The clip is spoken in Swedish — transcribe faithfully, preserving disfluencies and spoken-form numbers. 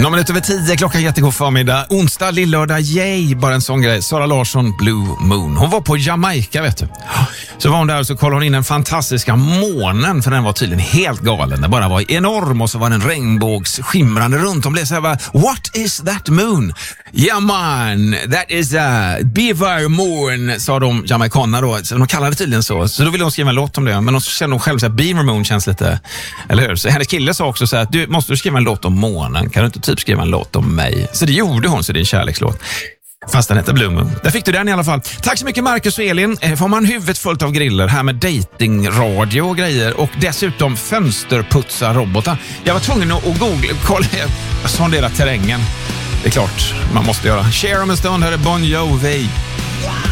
Några minuter över tio, klockan jättegod förmiddag. Onsdag, lillördag, yay, bara en sån grej. Sara Larsson, Blue Moon. Hon var på Jamaica, vet du. Så var hon där och så kollade hon in den fantastiska månen, för den var tydligen helt galen. Den bara var enorm och så var den regnbågsskimrande runt. Hon blev så här, bara, what is that moon? Ja man, that is a beaver moon, sa de jamaikanerna då. Så de kallade det tydligen så. Så då ville hon skriva en låt om det. Men de kände själv så här, beaver moon känns lite, eller hur? Så hennes kille sa också så här, du måste skriva en låt om månen. Kan du inte typ skriva en låt om mig? Så det gjorde hon, så det är en kärlekslåt. Fast den heter Blue Moon. Där fick du den i alla fall. Tack så mycket Marcus och Elin. Får man huvudet fullt av griller här med datingradio och grejer. Och dessutom fönsterputsa-robotar. Jag var tvungen att googla, kolla, sondera terrängen. Det är klart, man måste göra. Share om en stund, här är Bon Jovi.